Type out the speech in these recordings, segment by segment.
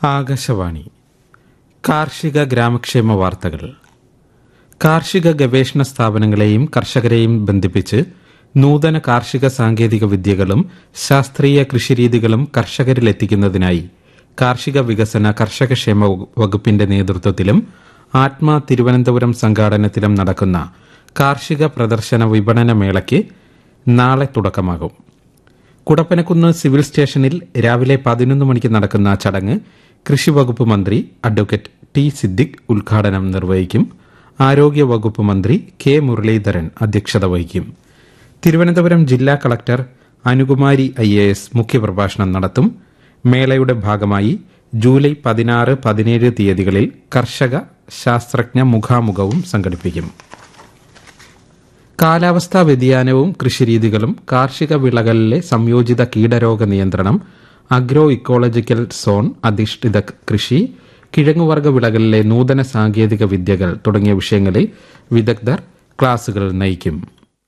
ആകാശവാണി കാർഷിക ഗ്രാമക്ഷേമ വാർത്തകൾ. കാർഷിക ഗവേഷണ സ്ഥാപനങ്ങളെയും കർഷകരെയും ബന്ധിപ്പിച്ച് നൂതന കാർഷിക സാങ്കേതിക വിദ്യകളും ശാസ്ത്രീയ കൃഷിരീതികളും കർഷകരിലെത്തിക്കുന്നതിനായി കാർഷിക വികസന കർഷകക്ഷേമ വകുപ്പിന്റെ നേതൃത്വത്തിലും ആത്മ തിരുവനന്തപുരം സംഘാടനത്തിലും നടക്കുന്ന കാർഷിക പ്രദർശന വിപണന മേളയ്ക്ക് നാളെ തുടക്കമാകും. കുടപ്പനക്കുന്ന് സിവിൽ സ്റ്റേഷനിൽ രാവിലെ 11 മണിക്ക് നടക്കുന്ന ചടങ്ങ് കൃഷിവകുപ്പ് മന്ത്രി അഡ്വക്കേറ്റ് ടി സിദ്ദിഖ് ഉദ്ഘാടനം നിർവഹിക്കും. ആരോഗ്യവകുപ്പ് മന്ത്രി കെ മുരളീധരൻ അധ്യക്ഷത വഹിക്കും. തിരുവനന്തപുരം ജില്ലാ കളക്ടർ അനുകുമാരി IAS മുഖ്യപ്രഭാഷണം നടത്തും. മേളയുടെ ഭാഗമായി ജൂലൈ 16, 17 തീയതികളിൽ കർഷക ശാസ്ത്രജ്ഞ മുഖാമുഖവും സംഘടിപ്പിക്കും. കാലാവസ്ഥാ വ്യതിയാനവും കൃഷിരീതികളും, കാർഷിക വിളകളിലെ സംയോജിത കീടരോഗ നിയന്ത്രണം, അഗ്രോ ഇക്കോളജിക്കൽ സോൺ അധിഷ്ഠിത കൃഷി, കിഴങ്ങുവർഗ്ഗ വിളകളിലെ നൂതന സാങ്കേതിക വിദ്യകൾ തുടങ്ങിയ വിഷയങ്ങളിൽ വിദഗ്ധർ ക്ലാസുകൾ നയിക്കും.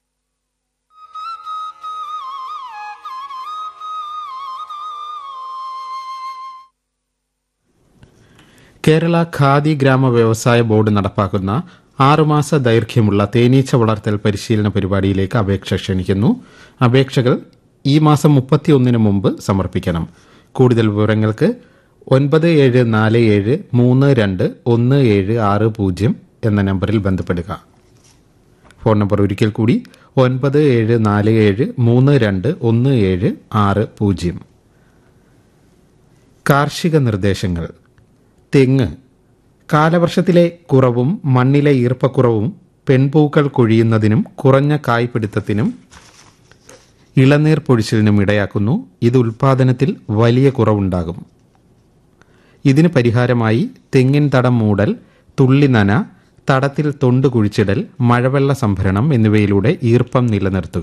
കേരള ഖാദി ഗ്രാമ വ്യവസായ ബോർഡ് നടപ്പാക്കുന്ന 6 മാസ ദൈർഘ്യമുള്ള തേനീച്ച വളർത്തൽ പരിശീലന പരിപാടിയിലേക്ക് അപേക്ഷ ക്ഷണിക്കുന്നു. അപേക്ഷകൾ ഈ മാസം 31 മുമ്പ് സമർപ്പിക്കണം. കൂടുതൽ വിവരങ്ങൾക്ക് 9747321760 എന്ന നമ്പറിൽ ബന്ധപ്പെടുക. ഫോൺ നമ്പർ ഒരിക്കൽ കൂടി 9747321760. കാർഷിക നിർദ്ദേശങ്ങൾ. തെങ്ങ്. കാലവർഷത്തിലെ കുറവും മണ്ണിലെ ഈർപ്പക്കുറവും പെൺപൂക്കൾ കൊഴിയുന്നതിനും കുറഞ്ഞ കായ്പിടുത്തത്തിനും ഇളനീർ പൊഴിച്ചിലിനും ഇടയാക്കുന്നു. ഇത് ഉൽപാദനത്തിൽ വലിയ കുറവുണ്ടാകും. ഇതിന് പരിഹാരമായി തെങ്ങിൻ തടം മൂടൽ, തുള്ളി നന, തടത്തിൽ തൊണ്ട് കുഴിച്ചിടൽ, മഴവെള്ള സംഭരണം എന്നിവയിലൂടെ ഈർപ്പം നിലനിർത്തുക.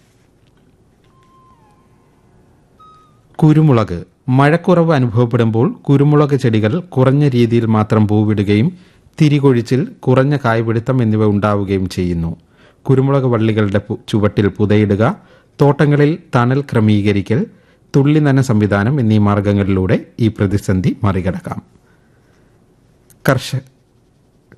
കുരുമുളക്. മഴക്കുറവ് അനുഭവപ്പെടുമ്പോൾ കുരുമുളക് ചെടികൾ കുറഞ്ഞ രീതിയിൽ മാത്രം പൂവിടുകയും തിരികൊഴിച്ചിൽ, കുറഞ്ഞ കായ്പിടുത്തം എന്നിവ ഉണ്ടാവുകയും ചെയ്യുന്നു. കുരുമുളക് വള്ളികളുടെ ചുവട്ടിൽ പുതയിടുക, തോട്ടങ്ങളിൽ തണൽ ക്രമീകരിക്കൽ, തുള്ളി നന സംവിധാനം എന്നീ മാർഗങ്ങളിലൂടെ ഈ പ്രതിസന്ധി മറികടക്കാം.